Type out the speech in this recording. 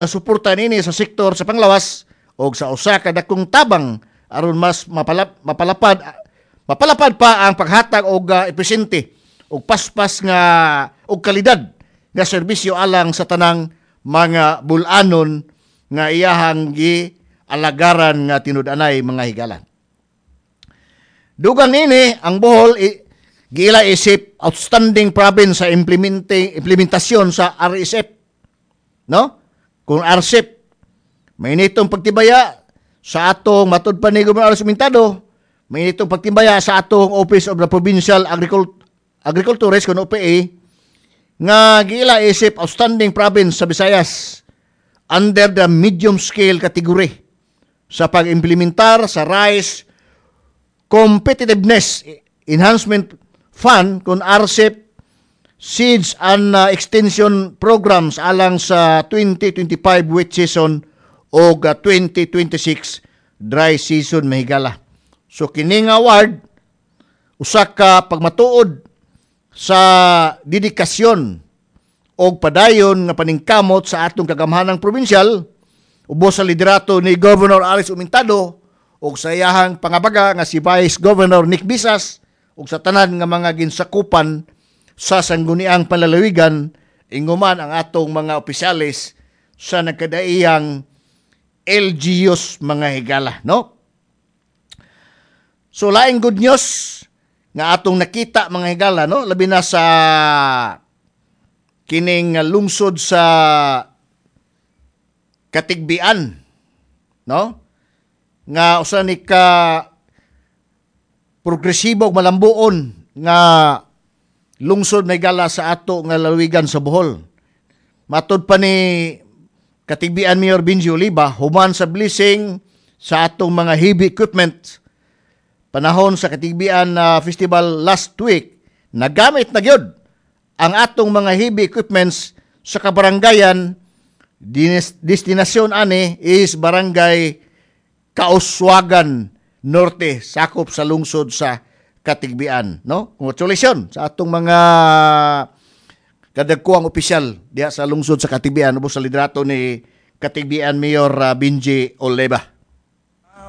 suporta nini sa sektor sa panglawas o sa usa ka dakong tabang aron mas mapalapad pa ang paghatag og epesyente og paspas nga og kalidad nga serbisyo alang sa tanang mga bulanon nga iyahang alagaran nga tinud-anay mga higala. Dugang nini ang Bohol giila isip outstanding province sa implementasyon sa RCEP. No? Kung RCEP may nitong pagtibaya sa atong matud pa ni Gobernador Sumentado, may nitong pagtibaya sa atong Office of the Provincial Agriculturist kun OPA nga giila isip outstanding province sa Visayas under the medium scale category sa pag-implementar sa Rice Competitiveness Enhancement Fund kun RCEP seeds and extension programs alang sa 2025 wet season o 2026 dry season mahigala. So kining award usa ka pagmatuod sa dedikasyon o padayon nga paningkamot sa atong kagamhanang probinsyal ubos sa liderato ni Governor Alice Umentado ug sa iyahang pangabaga nga si Vice Governor Nick Bisas ug sa tanan nga mga ginsakupan sa sangguniang panlalawigan inguman ang atong mga opisyalis sa nagkadaiyang LGUs mga higala, no? So laing good news nga atong nakita mga higala, no? Labi na sa kining lungsod sa Katigbian, no? Nga usa ni ka progresibo ug malambuon nga lungsod may gala sa ato nga lalawigan sa Bohol. Matud pa ni Katigbian Mayor Benji Oliva, human sa blessing sa atong mga heavy equipment panahon sa Katigbian Festival last week, nagamit na gyud ang atong mga heavy equipments sa kabarangayan. Destinasyon ani is Barangay Kauswagan Norte, sakop sa lungsod sa Katigbian, no? Congratulations sa atong mga kadagkuang opisyal diha sa lungsod sa Katigbian ubos sa liderato ni Katigbian Mayor Benji Oliva.